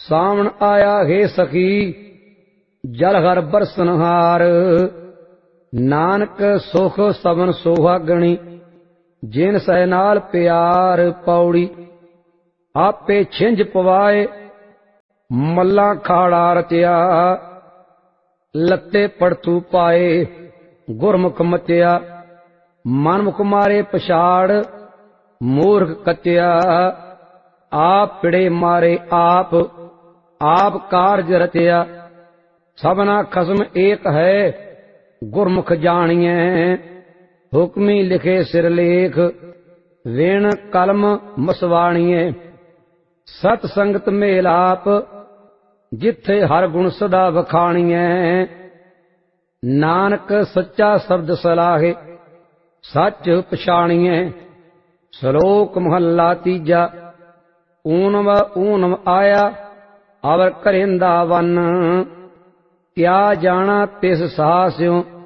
ਸਾਵਣ ਆਇਆ ਹੈ ਸਖੀ ਜਲ ਹਰ ਬਰਸਨਹਾਰ। ਨਾਨਕ ਸੁਖ ਸਬਨ ਸੁਹਾਗਣੀ ਜਿਨ ਸਹਿ ਨਾਲ ਪਿਆਰ। ਪੌੜੀ ਆਪੇ ਛਿੰਝ ਪਵਾਏ ਮੱਲਾ ਖਾੜਾ ਰਚਿਆ। ਲੱਤੇ ਪੜਤੂ ਪਾਏ ਗੁਰਮੁਖ ਮਚਿਆ। ਮਨਮੁਖ ਮਾਰੇ ਪਛਾੜ ਮੂਰਖ ਕਚਿਆ। ਆਪ ਪਿੜੇ ਮਾਰੇ ਆਪ ਆਪ ਕਾਰਜ ਰਚਿਆ। ਸਭਨਾ ਖਸਮ ਏਕ ਹੈ ਗੁਰਮੁਖ ਜਾਣੀਐ। ਹੁਕਮੀ ਲਿਖੇ ਸਿਰਲੇਖ ਵੇਣ ਕਲਮ ਮਸਵਾਣੀਐ। ਸਤ ਸੰਗਤ ਮੇਲਾਪ ਜਿੱਥੇ ਹਰ ਗੁਣ ਸਦਾ ਵਖਾਣੀਐ। ਨਾਨਕ ਸੱਚਾ ਸ਼ਬਦ ਸਲਾਹੇ ਸੱਚ ਪਛਾਣੀਐ। ਸ਼ਲੋਕ ਮਹੱਲਾ ਤੀਜਾ। ਊਨਮ ਊਨਮ ਆਇਆ ਅਵਰ ਘਰਿੰਦਾ ਵਨ। ਕਿਆ ਜਾਣਾ ਤਿਸ ਸਾਸਿਓ